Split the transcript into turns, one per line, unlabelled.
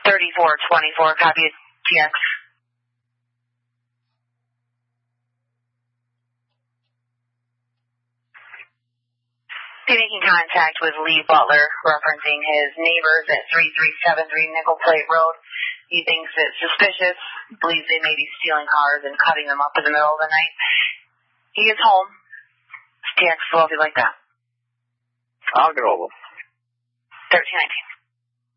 3424, copy TX. Be making contact with Lee Butler, referencing his neighbors at 3373 Nickel Plate Road. He thinks it's suspicious, believes they may be stealing cars and cutting them up in the middle of the night. He gets home. TX will be like that.
I'll get over.
1319.